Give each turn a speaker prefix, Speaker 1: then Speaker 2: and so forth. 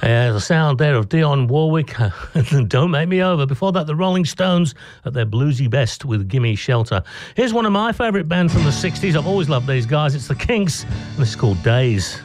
Speaker 1: Yeah, the sound there of Dionne Warwick, Don't Make Me Over. Before that, the Rolling Stones at their bluesy best with Gimme Shelter. Here's one of my favourite bands from the 60s. I've always loved these guys. It's the Kinks, and this is called Days.